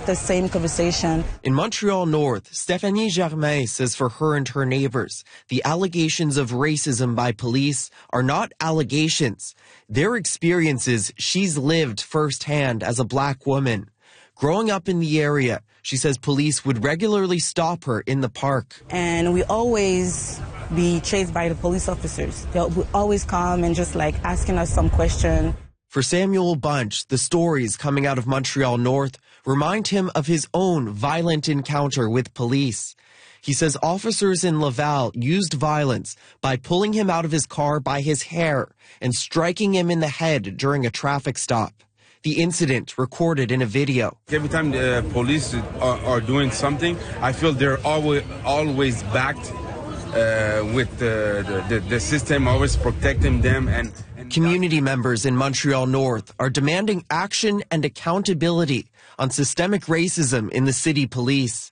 the same conversation. In Montreal North, Stéphanie Germain says for her and her neighbors, the allegations of racism by police are not allegations. They're experiences she's lived firsthand as a black woman. Growing up in the area, she says police would regularly stop her in the park. And we always be chased by the police officers. They'll always come and just like asking us some question. For Samuel Bunch, the stories coming out of Montreal North remind him of his own violent encounter with police. He says officers in Laval used violence by pulling him out of his car by his hair and striking him in the head during a traffic stop. The incident recorded in a video. Every time the police are doing something, I feel they're always backed with the system, always protecting them. And community members in Montreal North are demanding action and accountability on systemic racism in the city police.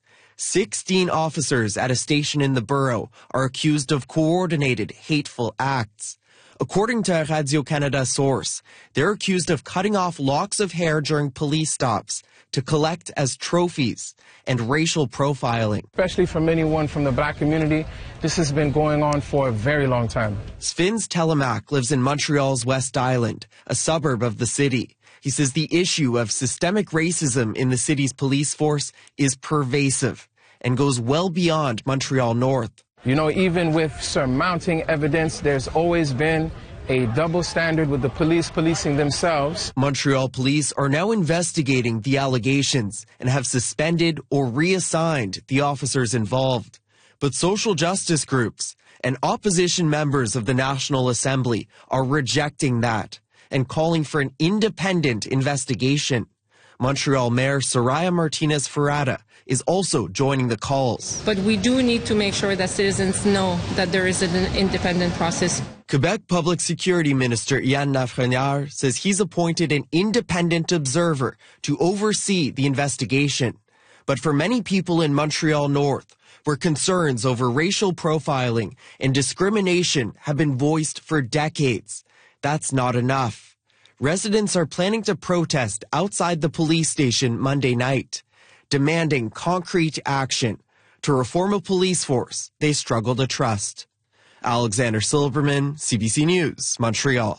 16 officers at a station in the borough are accused of coordinated hateful acts. According to a Radio-Canada source, they're accused of cutting off locks of hair during police stops to collect as trophies and racial profiling. Especially from anyone from the black community, this has been going on for a very long time. Svinz Telemac lives in Montreal's West Island, a suburb of the city. He says the issue of systemic racism in the city's police force is pervasive and goes well beyond Montreal North. You know, even with surmounting evidence, there's always been a double standard with the police policing themselves. Montreal police are now investigating the allegations and have suspended or reassigned the officers involved. But social justice groups and opposition members of the National Assembly are rejecting that and calling for an independent investigation. Montreal Mayor Soraya Martinez-Ferrada is also joining the calls. But we do need to make sure that citizens know that there is an independent process. Quebec Public Security Minister Yann Lafrenière says he's appointed an independent observer to oversee the investigation. But for many people in Montreal North, where concerns over racial profiling and discrimination have been voiced for decades, that's not enough. Residents are planning to protest outside the police station Monday night, demanding concrete action to reform a police force they struggle to trust. Alexander Silverman, CBC News, Montreal.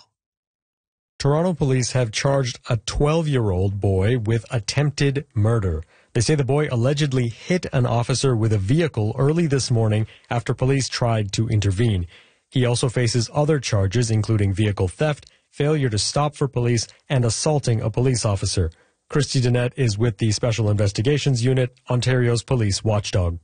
Toronto police have charged a 12-year-old boy with attempted murder. They say the boy allegedly hit an officer with a vehicle early this morning after police tried to intervene. He also faces other charges, including vehicle theft, failure to stop for police, and assaulting a police officer. Christy Dennett is with the Special Investigations Unit, Ontario's police watchdog.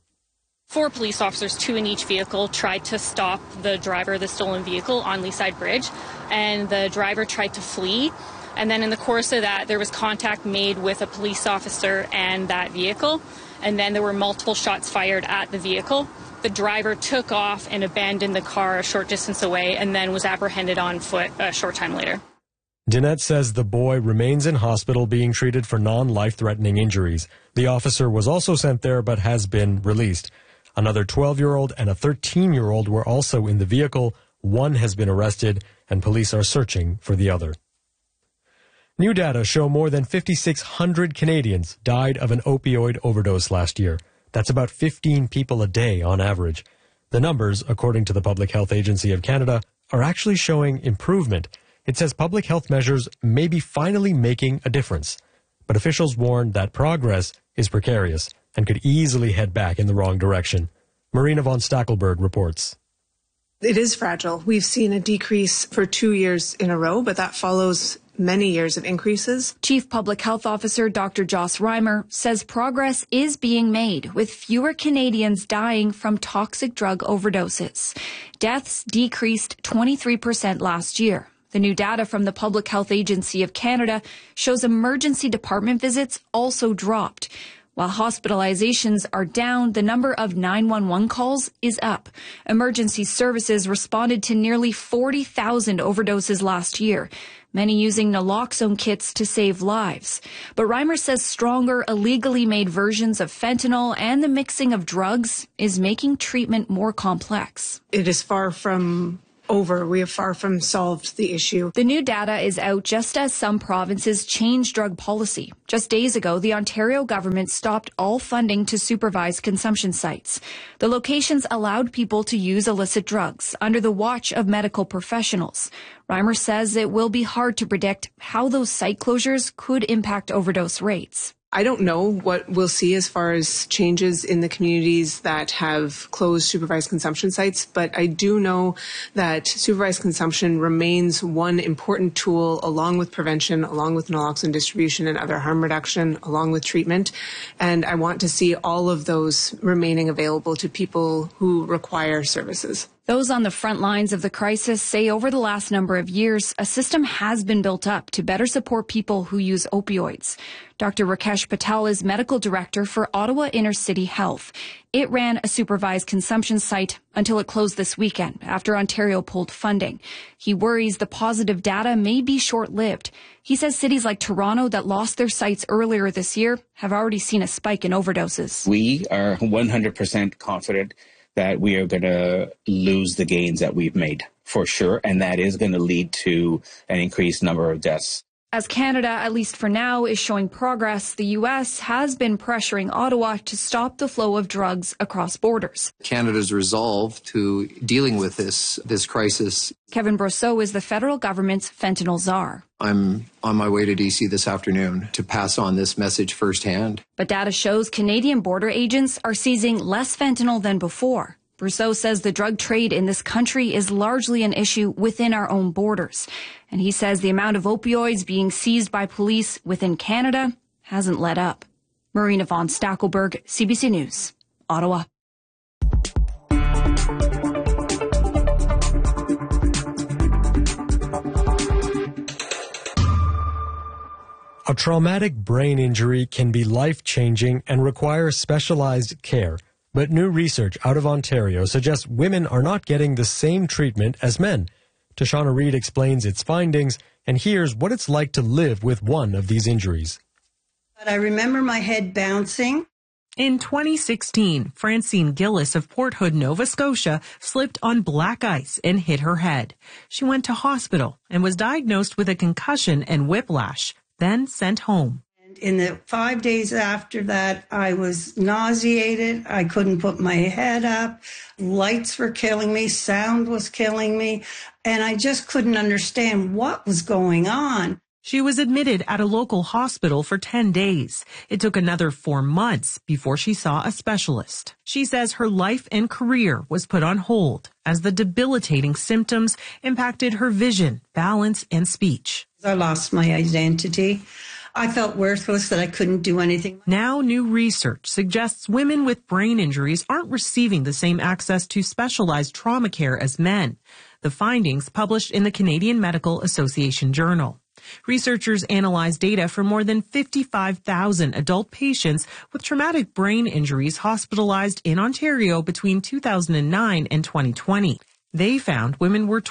4 police officers, 2 in each vehicle, tried to stop the driver of the stolen vehicle on Leaside Bridge, and the driver tried to flee. And then in the course of that, there was contact made with a police officer and that vehicle, and then there were multiple shots fired at the vehicle. The driver took off and abandoned the car a short distance away and then was apprehended on foot a short time later. Dennett says the boy remains in hospital being treated for non-life-threatening injuries. The officer was also sent there but has been released. Another 12-year-old and a 13-year-old were also in the vehicle. One has been arrested, and police are searching for the other. New data show more than 5,600 Canadians died of an opioid overdose last year. That's about 15 people a day on average. The numbers, according to the Public Health Agency of Canada, are actually showing improvement. It says public health measures may be finally making a difference. But officials warn that progress is precarious and could easily head back in the wrong direction. Marina von Stackelberg reports. It is fragile. We've seen a decrease for 2 years in a row, but that follows many years of increases. Chief Public Health Officer Dr. Joss Reimer says progress is being made, with fewer Canadians dying from toxic drug overdoses. Deaths decreased 23% last year. The new data from the Public Health Agency of Canada shows emergency department visits also dropped. While hospitalizations are down, the number of 911 calls is up. Emergency services responded to nearly 40,000 overdoses last year, many using naloxone kits to save lives. But Reimer says stronger, illegally made versions of fentanyl and the mixing of drugs is making treatment more complex. It is far from over. We have far from solved the issue. The new data is out just as some provinces change drug policy. Just days ago, the Ontario government stopped all funding to supervised consumption sites. The locations allowed people to use illicit drugs under the watch of medical professionals. Reimer says it will be hard to predict how those site closures could impact overdose rates. I don't know what we'll see as far as changes in the communities that have closed supervised consumption sites, but I do know that supervised consumption remains one important tool along with prevention, along with naloxone distribution and other harm reduction, along with treatment. And I want to see all of those remaining available to people who require services. Those on the front lines of the crisis say over the last number of years, a system has been built up to better support people who use opioids. Dr. Rakesh Patel is medical director for Ottawa Inner City Health. It ran a supervised consumption site until it closed this weekend after Ontario pulled funding. He worries the positive data may be short-lived. He says cities like Toronto that lost their sites earlier this year have already seen a spike in overdoses. We are 100% confident that we are going to lose the gains that we've made, for sure, and that is going to lead to an increased number of deaths. As Canada, at least for now, is showing progress, the U.S. has been pressuring Ottawa to stop the flow of drugs across borders. Canada's resolve to dealing with this crisis. Kevin Brosseau is the federal government's fentanyl czar. I'm on my way to D.C. this afternoon to pass on this message firsthand. But data shows Canadian border agents are seizing less fentanyl than before. Brosseau says the drug trade in this country is largely an issue within our own borders. And he says the amount of opioids being seized by police within Canada hasn't let up. Marina von Stackelberg, CBC News, Ottawa. A traumatic brain injury can be life-changing and require specialized care. But new research out of Ontario suggests women are not getting the same treatment as men. Tashana Reid explains its findings and hears what it's like to live with one of these injuries. I remember my head bouncing. In 2016, Francine Gillis of Port Hood, Nova Scotia, slipped on black ice and hit her head. She went to hospital and was diagnosed with a concussion and whiplash, then sent home. In the 5 days after that, I was nauseated. I couldn't put my head up. Lights were killing me. Sound was killing me. And I just couldn't understand what was going on. She was admitted at a local hospital for 10 days. It took another 4 months before she saw a specialist. She says her life and career was put on hold as the debilitating symptoms impacted her vision, balance, and speech. I lost my identity. I felt worthless, that I couldn't do anything. Now, new research suggests women with brain injuries aren't receiving the same access to specialized trauma care as men. The findings published in the Canadian Medical Association Journal. Researchers analyzed data from more than 55,000 adult patients with traumatic brain injuries hospitalized in Ontario between 2009 and 2020. They found women were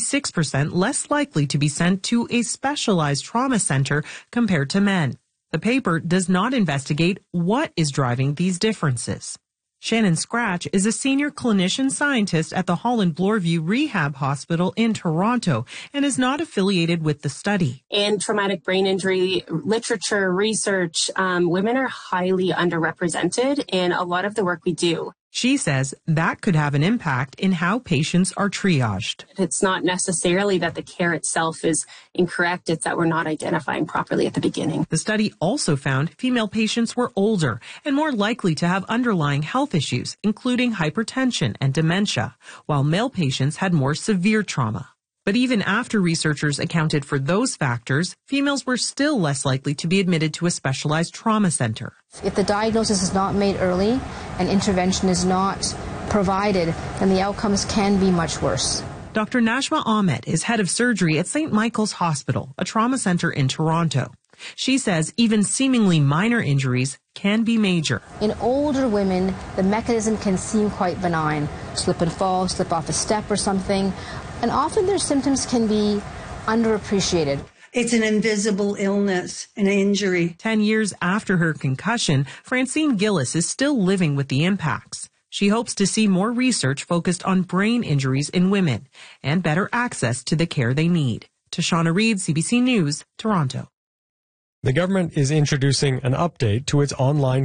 26% less likely to be sent to a specialized trauma center compared to men. The paper does not investigate what is driving these differences. Shannon Scratch is a senior clinician scientist at the Holland Bloorview Rehab Hospital in Toronto and is not affiliated with the study. In traumatic brain injury literature research, women are highly underrepresented in a lot of the work we do. She says that could have an impact in how patients are triaged. It's not necessarily that the care itself is incorrect, it's that we're not identifying properly at the beginning. The study also found female patients were older and more likely to have underlying health issues, including hypertension and dementia, while male patients had more severe trauma. But even after researchers accounted for those factors, females were still less likely to be admitted to a specialized trauma center. If the diagnosis is not made early and intervention is not provided, then the outcomes can be much worse. Dr. Najma Ahmed is head of surgery at St. Michael's Hospital, a trauma center in Toronto. She says even seemingly minor injuries can be major. In older women, the mechanism can seem quite benign. Slip and fall, slip off a step or something. And often their symptoms can be underappreciated. It's an invisible illness, an injury. 10 years after her concussion, Francine Gillis is still living with the impacts. She hopes to see more research focused on brain injuries in women and better access to the care they need. Tashana Reid, CBC News, Toronto. The government is introducing an update to its online